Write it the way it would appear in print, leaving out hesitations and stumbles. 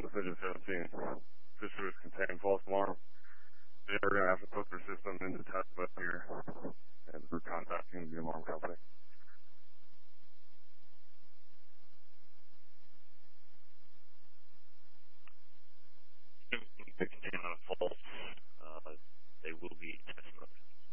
Precision 17. Fishers contain false alarm. They are going to have to put their system into test mode here, and we're contacting the alarm company. They contain a false. They will be test mode.